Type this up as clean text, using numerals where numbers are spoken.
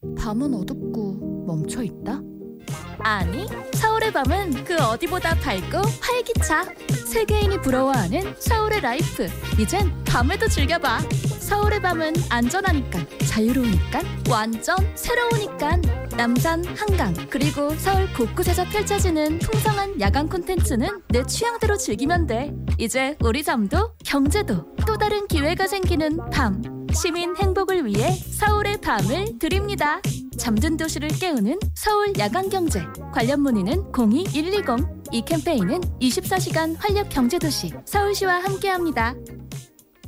밤은 어둡고 멈춰있다? 아니, 서울의 밤은 그 어디보다 밝고 활기차. 세계인이 부러워하는 서울의 라이프. 이젠 밤에도 즐겨봐. 서울의 밤은 안전하니까, 자유로우니까, 완전 새로우니까. 남산, 한강, 그리고 서울 곳곳에서 펼쳐지는 풍성한 야간 콘텐츠는 내 취향대로 즐기면 돼. 이제 우리 잠도 경제도 또 다른 기회가 생기는 밤. 시민 행복을 위해 서울의 밤을 드립니다. 잠든 도시를 깨우는 서울 야간경제. 관련 문의는 02-120. 이 캠페인은 24시간 활력 경제도시 서울시와 함께합니다.